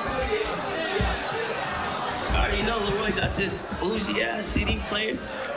I already know Leroy got this bougie ass CD player.